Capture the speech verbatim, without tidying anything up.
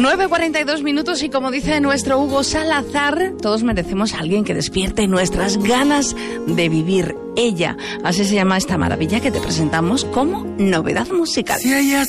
nueve cuarenta y dos minutos y como dice nuestro Hugo Salazar, todos merecemos a alguien que despierte nuestras ganas de vivir. Ella, así se llama esta maravilla que te presentamos como novedad musical. Si ella